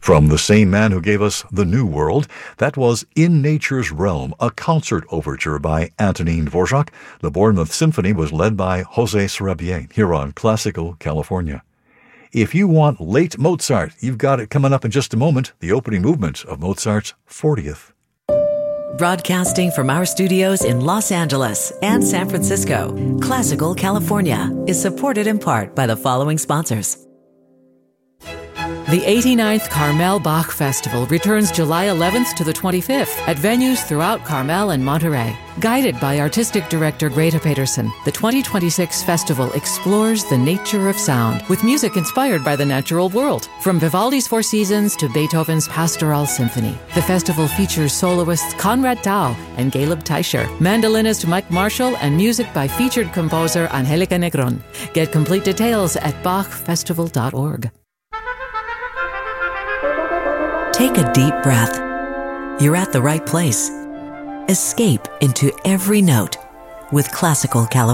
From the same man who gave us The New World, that was In Nature's Realm, a concert overture by Antonin Dvorak. The Bournemouth Symphony was led by José Sarabié here on Classical California. If you want late Mozart, you've got it coming up in just a moment, the opening movement of Mozart's 40th. Broadcasting from our studios in Los Angeles and San Francisco, Classical California is supported in part by the following sponsors. The 89th Carmel Bach Festival returns July 11th to the 25th at venues throughout Carmel and Monterey. Guided by Artistic Director Greta Peterson, the 2026 festival explores the nature of sound with music inspired by the natural world. From Vivaldi's Four Seasons to Beethoven's Pastoral Symphony, the festival features soloists Conrad Tao and Caleb Teicher, mandolinist Mike Marshall, and music by featured composer Angelica Negron. Get complete details at bachfestival.org. Take a deep breath. You're at the right place. Escape into every note with Classical California.